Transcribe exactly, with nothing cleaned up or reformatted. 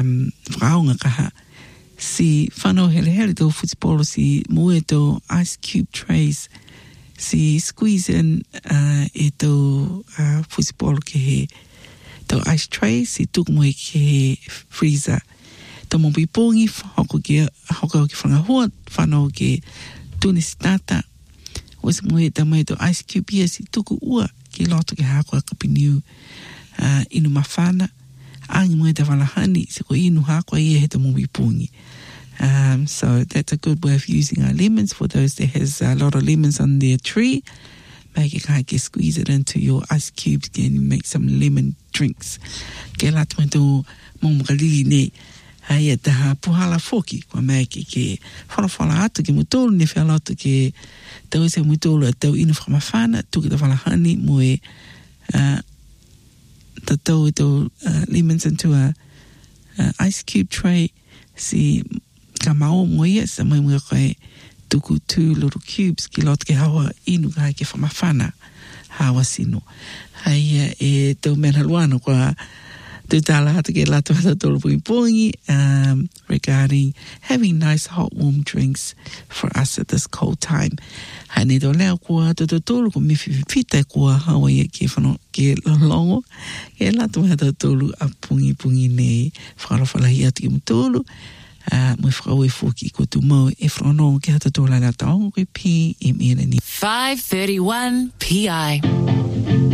um, whakaonga kaha. Si whanau hele hele tō futipolo si mua tō ice cube trays. Si squeeze in uh, e tō uh, futipolo ke he tō ice tray, si tuku moe ke he freezer. Tō mopi pōngi, hoko ke hoko ke whangahua, whanau ke tūne si tata. O si moe ta moe tō ice cube ia si tuku ua ki loto ke hako a kapiniu uh, inu mawhana. Angi moe ta walahani, se ko inu hako ia he tō mopi pōngi. Um, so that's a good way of using our lemons for those that has a lot of lemons on their tree. Make it kind of squeeze it into your ice cubes and you make some lemon drinks. Ke lato me tō mōmakalili nei. Hai e taha puhala foki kua mea ke ke whalawhala atu ke mutolu ne whiala atu ke tau se mutolu a tau inu whamawhana tuki ta walahani mo e uh, ta tau e tau uh, lemons into a uh, ice cube tray si ka mao mo ia sa mai mga koe tuku two little cubes ki lot ke hawa inu ka ke whamawhana hawa sino. Hai e tau mena luano kua te tala hata ke lato hata tolo pui pongi um, regarding having nice hot warm drinks for us at this cold time. Hai ne tō leo kua to tolo ko miwhiwhita kua hawa ia ke whano ke longo ke lato hata tolo a pungi pungi nei whakarawhalahi atu ki mutolo. Uh, mui whakaue fuki ko tu mau e whanongo ke hata tōla la taongo koe P M N. five thirty-one P I